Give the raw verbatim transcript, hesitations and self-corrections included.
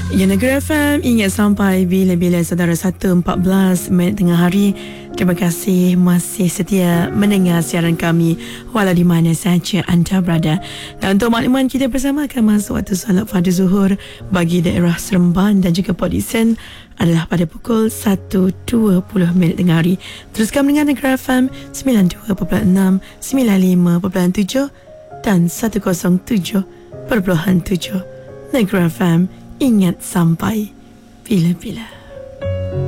Ya, Negeri F M ingat sampai bila-bila saudara satu empat belas minit tengah hari. Terima kasih masih setia mendengar siaran kami walau di mana sahaja anda berada. Dan untuk makluman kita bersama akan masuk waktu solat fardu zuhur bagi daerah Seremban dan juga Port Dickson adalah pada pukul satu dua puluh minit tengah hari. Teruskan mendengar Negeri F M sembilan puluh dua perpuluhan enam, sembilan puluh lima perpuluhan tujuh dan seratus tujuh perpuluhan tujuh. Negeri F M ingat sampai bila-bila.